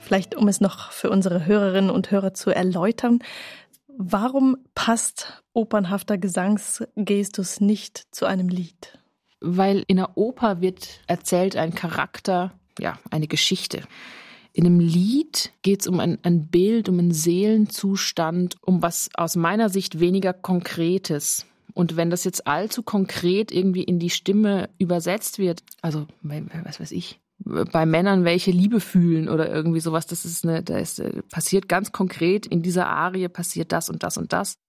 Vielleicht, um es noch für unsere Hörerinnen und Hörer zu erläutern, warum passt opernhafter Gesangsgestus nicht zu einem Lied? Weil in der Oper wird erzählt ein Charakter, ja, eine Geschichte. In einem Lied geht es um ein Bild, um einen Seelenzustand, um was aus meiner Sicht weniger Konkretes. Und wenn das jetzt allzu konkret irgendwie in die Stimme übersetzt wird, also was weiß ich, bei Männern welche Liebe fühlen oder irgendwie sowas, passiert ganz konkret, in dieser Arie passiert das und das und das.